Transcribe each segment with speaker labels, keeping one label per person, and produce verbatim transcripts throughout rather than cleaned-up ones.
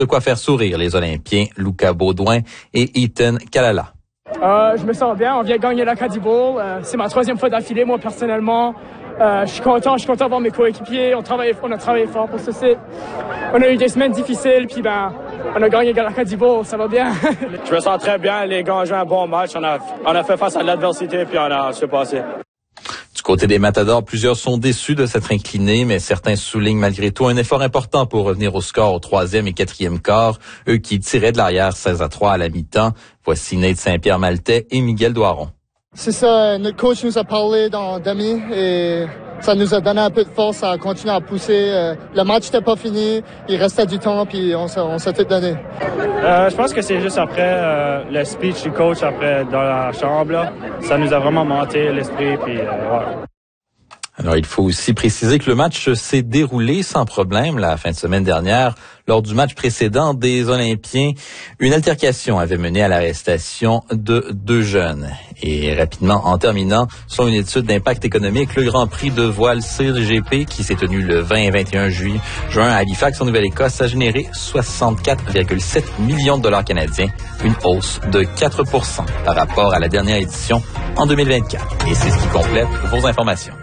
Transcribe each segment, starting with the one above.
Speaker 1: De quoi faire sourire les Olympiens Luca Baudouin et Ethan Kalala.
Speaker 2: Euh, je me sens bien, on vient de gagner l'Acadie Bowl. Euh, c'est ma troisième fois d'affilée, moi, personnellement. Euh, je suis content, je suis content de voir mes coéquipiers. On, travaille, on a travaillé fort pour ce site. On a eu des semaines difficiles, puis ben, on a gagné l'Acadie Bowl, ça va bien.
Speaker 3: Je me sens très bien, les gars ont joué un bon match. On a, on a fait face à l'adversité, puis on a surpassé.
Speaker 1: Du côté des Matadors, plusieurs sont déçus de s'être inclinés, mais certains soulignent malgré tout un effort important pour revenir au score au troisième et quatrième quart, eux qui tiraient de l'arrière seize à trois à la mi-temps. Voici Nate Saint-Pierre-Maltais et Miguel Doiron.
Speaker 4: C'est ça, notre coach nous a parlé dans demi et ça nous a donné un peu de force à continuer à pousser. Le match n'était pas fini, il restait du temps puis on s'est, on s'est tout donné.
Speaker 3: Euh, je pense que c'est juste après euh, le speech du coach après dans la chambre, là. Ça nous a vraiment monté l'esprit puis euh, ouais.
Speaker 1: Alors, il faut aussi préciser que le match s'est déroulé sans problème la fin de semaine dernière. Lors du match précédent des Olympiens, une altercation avait mené à l'arrestation de deux jeunes. Et rapidement, en terminant, selon une étude d'impact économique, le Grand Prix de voile C G P, qui s'est tenu le vingt et vingt et un juin à Halifax, en Nouvelle-Écosse, a généré soixante-quatre virgule sept millions de dollars canadiens, une hausse de quatre pour cent par rapport à la dernière édition en deux mille vingt-quatre. Et c'est ce qui complète vos informations.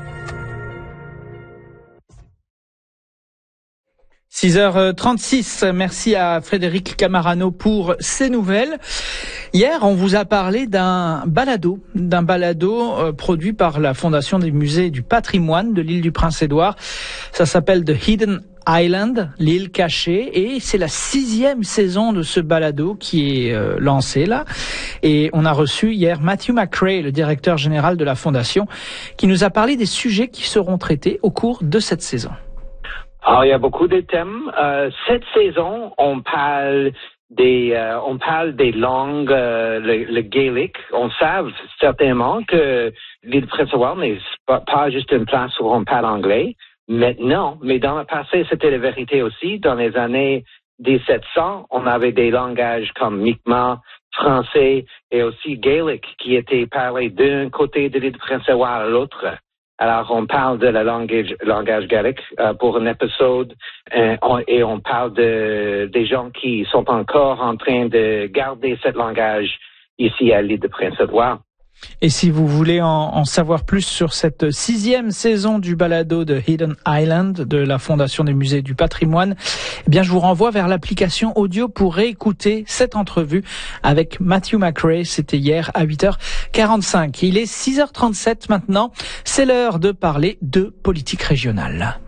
Speaker 5: six heures trente-six, merci à Frédéric Camarano pour ces nouvelles. Hier, on vous a parlé d'un balado, d'un balado euh, produit par la Fondation des musées du patrimoine de l'île du Prince-Édouard. Ça s'appelle The Hidden Island, l'île cachée, et c'est la sixième saison de ce balado qui est euh, lancé là. Et on a reçu hier Matthew McRae, le directeur général de la Fondation, qui nous a parlé des sujets qui seront traités au cours de cette saison.
Speaker 6: Alors, il y a beaucoup de thèmes. Euh, cette saison, on parle des, euh, on parle des langues, euh, le, le gaélique. On sait certainement que l'île Prince-Édouard n'est pas, pas juste une place où on parle anglais. Maintenant, mais dans le passé, c'était la vérité aussi. Dans les années dix-sept cents, on avait des langages comme Mi'kmaq, français et aussi gaélique qui étaient parlés d'un côté de l'île Prince-Édouard à l'autre. Alors, on parle de la langage, langage gaélique euh, pour un épisode euh, on, et on parle de des gens qui sont encore en train de garder ce langage ici à l'île de Prince-Édouard.
Speaker 5: Et si vous voulez en, en savoir plus sur cette sixième saison du balado de Hidden Island de la Fondation des musées du patrimoine, eh bien, je vous renvoie vers l'application audio pour réécouter cette entrevue avec Matthew McRae. C'était hier à huit heures quarante-cinq. Il est six heures trente-sept maintenant. C'est l'heure de parler de politique régionale.